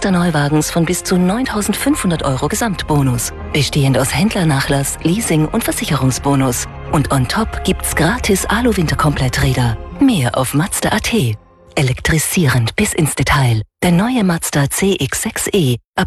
Neuwagens von bis zu 9.500 € Gesamtbonus. Bestehend aus Händlernachlass, Leasing und Versicherungsbonus. Und on top gibt's gratis Alu-Winterkompletträder. Mehr auf Mazda.at. Elektrisierend bis ins Detail. Der neue Mazda CX-6e.